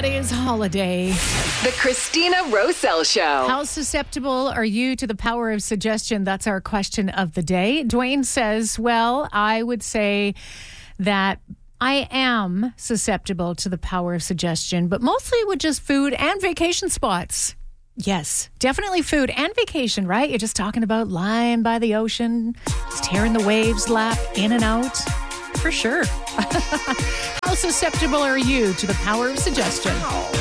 That is holiday. The Christina Roselle Show. How susceptible are you to the power of suggestion? That's our question of the day. Dwayne says, well, I would say that I am susceptible to the power of suggestion, but mostly with just food and vacation spots. Yes, definitely food and vacation, right? You're just talking about lying by the ocean, just hearing the waves lap in and out. For sure. How susceptible are you to the power of suggestion?